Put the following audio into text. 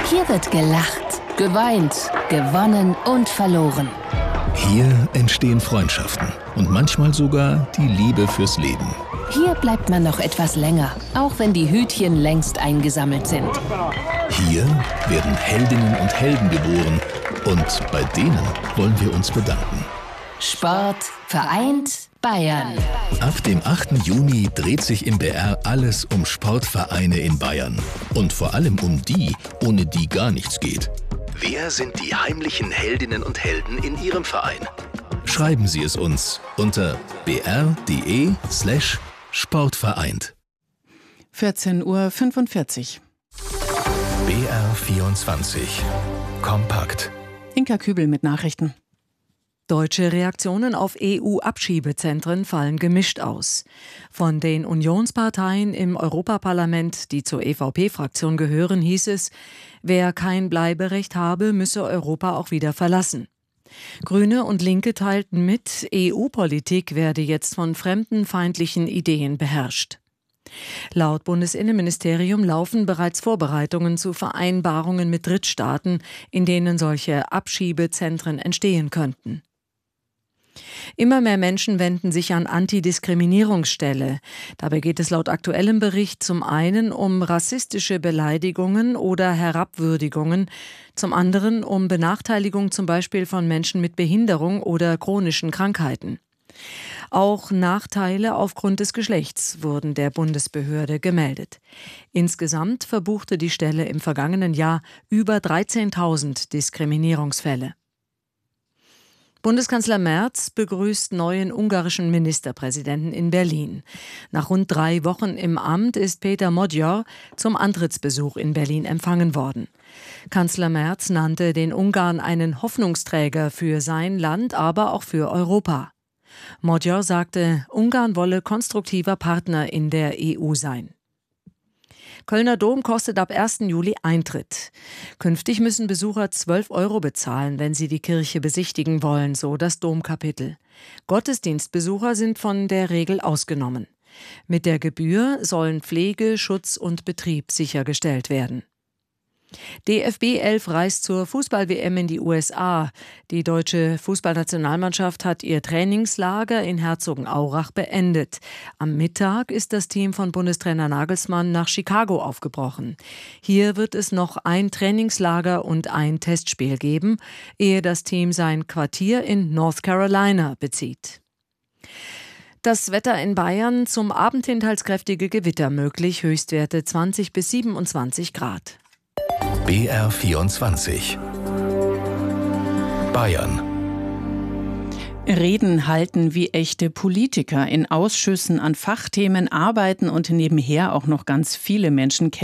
Hier wird gelacht, geweint, gewonnen und verloren. Hier entstehen Freundschaften und manchmal sogar die Liebe fürs Leben. Hier bleibt man noch etwas länger, auch wenn die Hütchen längst eingesammelt sind. Hier werden Heldinnen und Helden geboren und bei denen wollen wir uns bedanken. Sport vereint Bayern. Ab dem 8. Juni dreht sich im BR alles um Sportvereine in Bayern. Und vor allem um die, ohne die gar nichts geht. Wer sind die heimlichen Heldinnen und Helden in Ihrem Verein? Schreiben Sie es uns unter br.de/sportvereint. 14:45 Uhr. BR24 Kompakt. Inka Kübel mit Nachrichten. Deutsche Reaktionen auf EU-Abschiebezentren fallen gemischt aus. Von den Unionsparteien im Europaparlament, die zur EVP-Fraktion gehören, hieß es, wer kein Bleiberecht habe, müsse Europa auch wieder verlassen. Grüne und Linke teilten mit, EU-Politik werde jetzt von fremdenfeindlichen Ideen beherrscht. Laut Bundesinnenministerium laufen bereits Vorbereitungen zu Vereinbarungen mit Drittstaaten, in denen solche Abschiebezentren entstehen könnten. Immer mehr Menschen wenden sich an Antidiskriminierungsstelle. Dabei geht es laut aktuellem Bericht zum einen um rassistische Beleidigungen oder Herabwürdigungen, zum anderen um Benachteiligung zum Beispiel von Menschen mit Behinderung oder chronischen Krankheiten. Auch Nachteile aufgrund des Geschlechts wurden der Bundesbehörde gemeldet. Insgesamt verbuchte die Stelle im vergangenen Jahr über 13.000 Diskriminierungsfälle. Bundeskanzler Merz begrüßt neuen ungarischen Ministerpräsidenten in Berlin. Nach rund 3 Wochen im Amt ist Péter Magyar zum Antrittsbesuch in Berlin empfangen worden. Kanzler Merz nannte den Ungarn einen Hoffnungsträger für sein Land, aber auch für Europa. Magyar sagte, Ungarn wolle konstruktiver Partner in der EU sein. Kölner Dom kostet ab 1. Juli Eintritt. Künftig müssen Besucher 12 € bezahlen, wenn sie die Kirche besichtigen wollen, so das Domkapitel. Gottesdienstbesucher sind von der Regel ausgenommen. Mit der Gebühr sollen Pflege, Schutz und Betrieb sichergestellt werden. DFB 11 reist zur Fußball-WM in die USA. Die deutsche Fußballnationalmannschaft hat ihr Trainingslager in Herzogenaurach beendet. Am Mittag ist das Team von Bundestrainer Nagelsmann nach Chicago aufgebrochen. Hier wird es noch ein Trainingslager und ein Testspiel geben, ehe das Team sein Quartier in North Carolina bezieht. Das Wetter in Bayern: zum Abend hin teils kräftige Gewitter möglich, Höchstwerte 20 bis 27 Grad. BR24 Bayern. Reden halten wie echte Politiker, in Ausschüssen an Fachthemen arbeiten und nebenher auch noch ganz viele Menschen kennen.